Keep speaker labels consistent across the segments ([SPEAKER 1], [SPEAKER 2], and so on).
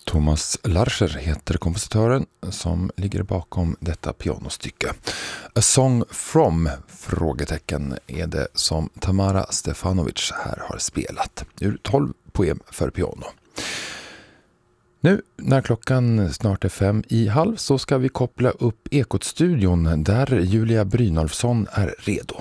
[SPEAKER 1] Thomas Larcher heter kompositören som ligger bakom detta pianostycke. A Song From? Är det som Tamara Stefanovic här har spelat. Ur 12 poem för piano. Nu när klockan snart är 5:30 så ska vi koppla upp Ekot-studion där Julia Brynolfsson är redo.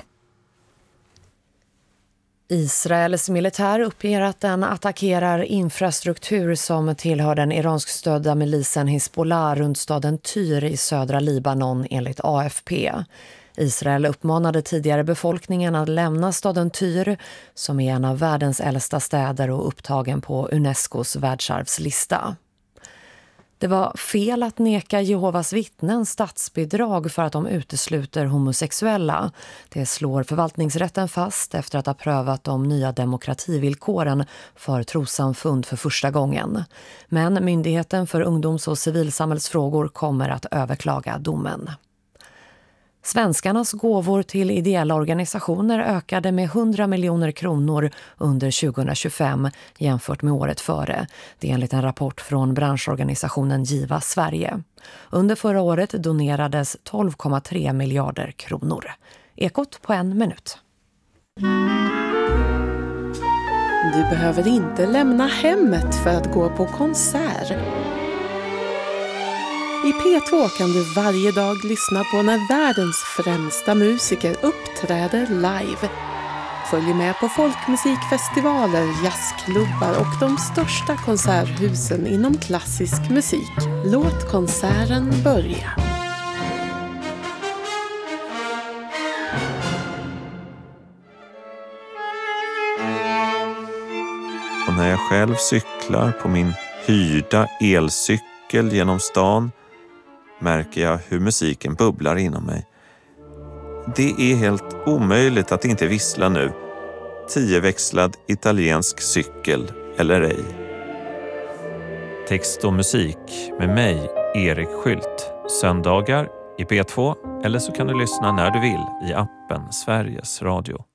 [SPEAKER 2] Israels militär uppger att den attackerar infrastruktur som tillhör den iransk-stödda milisen Hezbollah runt staden Tyr i södra Libanon enligt AFP. Israel uppmanade tidigare befolkningen att lämna staden Tyr som är en av världens äldsta städer och upptagen på UNESCOs världsarvslista. Det var fel att neka Jehovas vittnen statsbidrag för att de utesluter homosexuella. Det slår förvaltningsrätten fast efter att ha prövat de nya demokrativillkoren för trossamfund för första gången. Men Myndigheten för ungdoms- och civilsamhällsfrågor kommer att överklaga domen. Svenskarnas gåvor till ideella organisationer ökade med 100 miljoner kronor under 2025 jämfört med året före. Det är enligt en rapport från branschorganisationen Giva Sverige. Under förra året donerades 12,3 miljarder kronor. Ekot på 1 minut.
[SPEAKER 3] Du behöver inte lämna hemmet för att gå på konsert. I P2 kan du varje dag lyssna på när världens främsta musiker uppträder live. Följ med på folkmusikfestivaler, jazzklubbar och de största konserthusen inom klassisk musik. Låt konserten börja.
[SPEAKER 4] Och när jag själv cyklar på min hyrda elcykel genom stan märker jag hur musiken bubblar inom mig. Det är helt omöjligt att inte vissla nu. 10-växlad italiensk cykel eller ej.
[SPEAKER 5] Text och musik med mig, Erik Skylt. Söndagar i P2 eller så kan du lyssna när du vill i appen Sveriges Radio.